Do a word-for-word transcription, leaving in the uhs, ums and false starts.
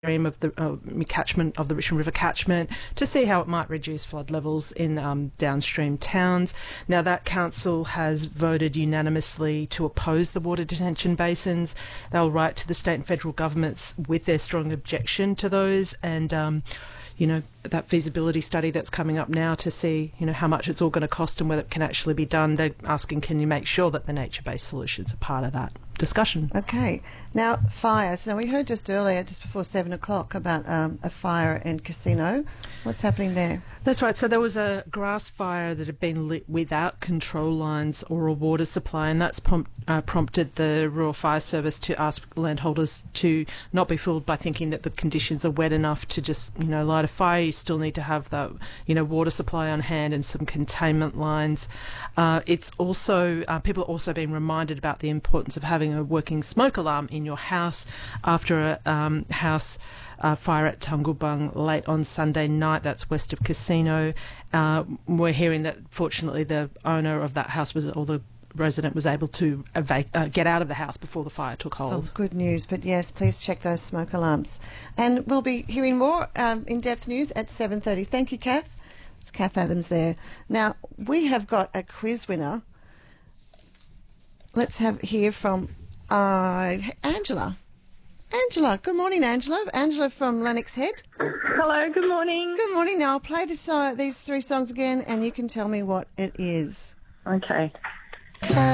of the uh, catchment of the Richmond River catchment to see how it might reduce flood levels in um, downstream towns. Now, that council has voted unanimously to oppose the water detention basins. They'll write to the state and federal governments with their strong objection to those, and um, you know, that feasibility study that's coming up now to see, you know, how much it's all going to cost and whether it can actually be done. They're asking, can you make sure that the nature-based solutions are part of that discussion? Okay. Now, fires. Now, we heard just earlier, just before seven o'clock, about um, a fire in Casino. What's happening there? That's right. So there was a grass fire that had been lit without control lines or a water supply, and that's prom- uh, prompted the Rural Fire Service to ask landholders to not be fooled by thinking that the conditions are wet enough to just, you know, light a fire. You still need to have the, you know, water supply on hand and some containment lines. Uh, it's also, uh, people are also being reminded about the importance of having a working smoke alarm in your house after a um, house Uh, fire at Tungulbung late on Sunday night. That's west of Casino. Uh, we're hearing that fortunately the owner of that house was, or the resident was able to evac- uh, get out of the house before the fire took hold. Oh, good news. But yes, please check those smoke alarms. And we'll be hearing more um, in-depth news at seven thirty. Thank you, Kath. It's Kath Adams there. Now, we have got a quiz winner. Let's have hear from uh, Angela. Angela, good morning, Angela. Angela from Lennox Head. Hello, good morning. Good morning. Now, I'll play this, uh, these three songs again and you can tell me what it is. Okay. Uh,